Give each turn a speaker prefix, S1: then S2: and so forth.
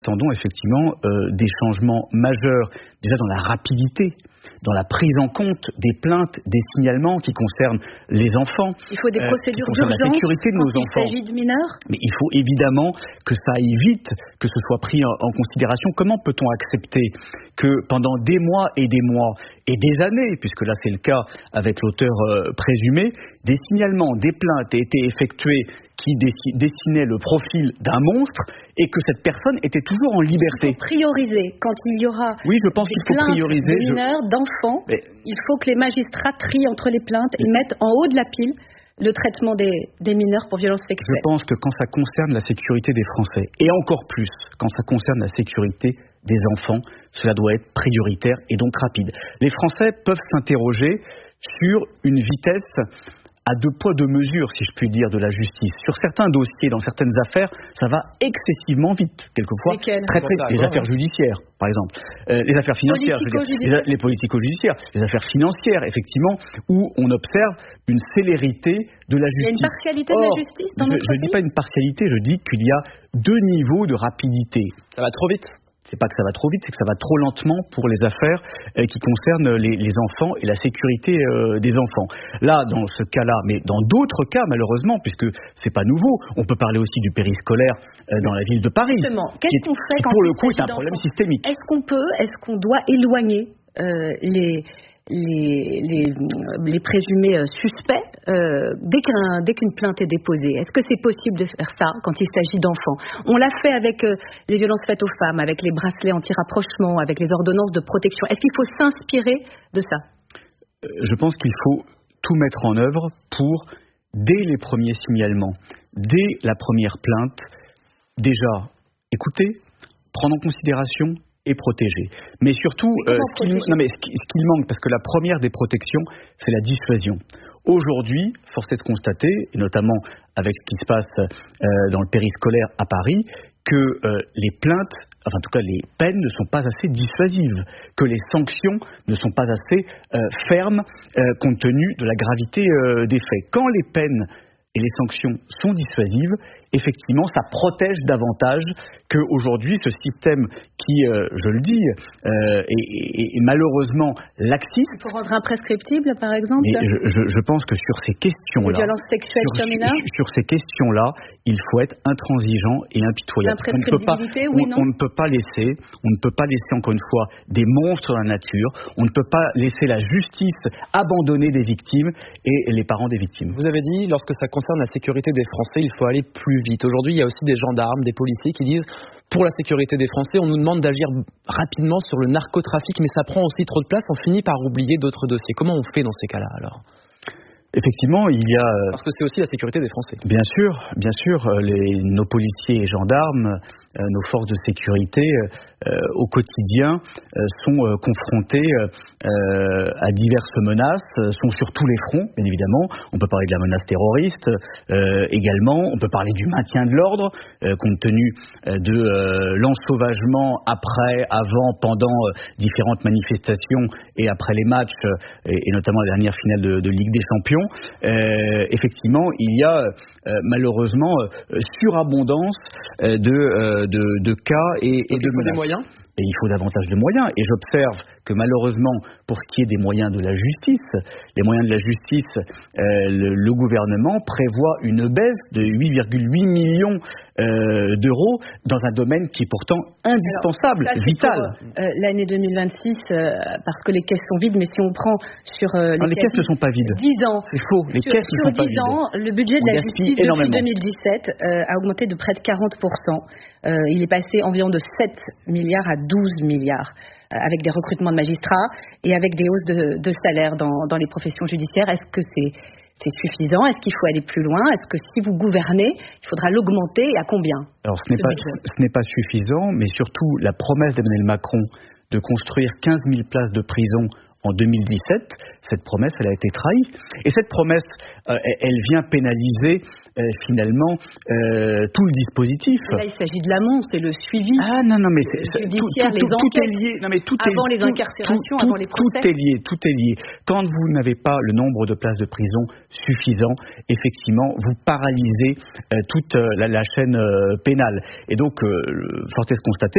S1: Attendons effectivement des changements majeurs, déjà dans la rapidité, dans la prise en compte des plaintes, des signalements qui concernent les enfants.
S2: Il faut des procédures d'urgence
S1: la sécurité de nos
S2: quand
S1: enfants.
S2: Il s'agit de mineurs.
S1: Mais il faut évidemment que ça aille vite, que ce soit pris en considération. Comment peut-on accepter que pendant des mois et des années, puisque là c'est le cas avec l'auteur présumé, des signalements, des plaintes aient été effectuées qui dessinaient le profil d'un monstre et que cette personne était toujours en liberté.
S2: Il faut prioriser. Quand il y aura
S1: oui, je pense qu'il faut prioriser.
S2: De mineurs, d'enfants, il faut que les magistrats trient entre les plaintes et mettent en haut de la pile le traitement des mineurs pour violences sexuelles.
S1: Je pense que quand ça concerne la sécurité des Français, et encore plus quand ça concerne la sécurité des enfants, cela doit être prioritaire et donc rapide. Les Français peuvent s'interroger sur une vitesse à deux poids, deux mesures, si je puis dire, de la justice. Sur certains dossiers, dans certaines affaires, ça va excessivement vite. Quelquefois, les affaires judiciaires, par exemple. Les affaires financières, les politico-judiciaires, les affaires financières, effectivement, où on observe une célérité de la justice.
S2: Il y a une partialité de la justice dans notre pays ?
S1: Je ne dis pas une partialité, je dis qu'il y a deux niveaux de rapidité.
S3: Ça va trop vite ?
S1: C'est pas que ça va trop vite, c'est que ça va trop lentement pour les affaires qui concernent les enfants et la sécurité des enfants. Là, dans ce cas-là, mais dans d'autres cas, malheureusement, puisque c'est pas nouveau, on peut parler aussi du périscolaire dans la ville de Paris.
S2: Justement, qu'est-ce qu'on fait quand
S1: pour le coup, c'est un problème systémique.
S2: Est-ce qu'on doit éloigner les présumés suspects dès qu'une plainte est déposée? Est-ce que c'est possible de faire ça quand il s'agit d'enfants? On l'a fait avec les violences faites aux femmes, avec les bracelets anti-rapprochement, avec les ordonnances de protection. Est-ce qu'il faut s'inspirer de ça?
S1: Je pense qu'il faut tout mettre en œuvre pour, dès les premiers signalements, dès la première plainte, déjà écouter, prendre en considération et protéger. Mais surtout, ce qu'il manque, parce que la première des protections, c'est la dissuasion. Aujourd'hui, force est de constater, et notamment avec ce qui se passe dans le périscolaire à Paris, que les plaintes, enfin en tout cas les peines ne sont pas assez dissuasives, que les sanctions ne sont pas assez fermes compte tenu de la gravité des faits. Quand les peines et les sanctions sont dissuasives, effectivement, ça protège davantage qu'aujourd'hui, ce système qui, je le dis, est malheureusement laxiste.
S2: Il faut rendre imprescriptible, par exemple.
S1: Mais je pense que sur ces questions-là,
S2: les violences sexuelles sur mineurs,
S1: sur ces questions-là, il faut être intransigeant et impitoyable. On ne peut pas laisser, encore une fois, des monstres dans la nature. On ne peut pas laisser la justice abandonner des victimes et les parents des victimes.
S3: Vous avez dit, lorsque ça concerne la sécurité des Français, il faut aller plus vite. Aujourd'hui, il y a aussi des gendarmes, des policiers qui disent pour la sécurité des Français, on nous demande d'agir rapidement sur le narcotrafic, mais ça prend aussi trop de place, on finit par oublier d'autres dossiers. Comment on fait dans ces cas-là alors ?
S1: Effectivement, il y a...
S3: Parce que c'est aussi la sécurité des Français.
S1: Bien sûr, nos policiers et gendarmes, nos forces de sécurité, au quotidien, sont confrontés à diverses menaces, sont sur tous les fronts, bien évidemment. On peut parler de la menace terroriste également, on peut parler du maintien de l'ordre, compte tenu de l'ensauvagement après, avant, pendant différentes manifestations et après les matchs, et notamment la dernière finale de Ligue des Champions. Effectivement, il y a malheureusement surabondance de cas et de menaces.
S3: Des moyens ?
S1: Et il faut davantage de moyens. Et j'observe que malheureusement, pour ce qui est des moyens de la justice, le gouvernement prévoit une baisse de 8,8 millions d'euros dans un domaine qui est pourtant indispensable, vital.
S2: L'année 2026, parce que les caisses sont vides, mais si on prend sur
S1: les caisses ne sont pas vides.
S2: 10 ans.
S1: C'est faux, les caisses ne sont pas vides.
S2: Sur 10 ans, le budget de la justice depuis 2017 a augmenté de près de 40%. Il est passé environ de 7 milliards à 12 milliards. Avec des recrutements de magistrats et avec des hausses de salaires dans les professions judiciaires. Est-ce que c'est suffisant? Est-ce qu'il faut aller plus loin? Est-ce que si vous gouvernez, il faudra l'augmenter et à combien?
S1: Alors ce n'est pas suffisant, mais surtout la promesse d'Emmanuel Macron de construire 15 000 places de prison en 2017, cette promesse, elle a été trahie. Et cette promesse, elle vient pénaliser finalement tout le dispositif.
S2: Mais là, il s'agit de l'amont, c'est le suivi.
S1: Ah non, mais
S2: tout est lié.
S1: Non, mais
S2: avant les incarcérations, avant les procès.
S1: Tout est lié. Quand vous n'avez pas le nombre de places de prison suffisant, effectivement, vous paralysez toute la chaîne pénale. Et donc, force est de constater